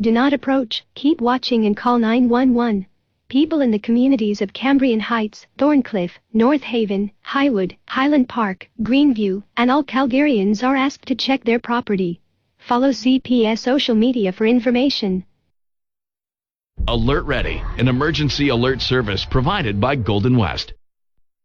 Do not approach, keep watching and call 911. People in the communities of Cambrian Heights, Thorncliffe, North Haven, Highwood, Highland Park, Greenview, and all Calgarians are asked to check their property. Follow CPS social media for information. Alert Ready, an emergency alert service provided by Golden West.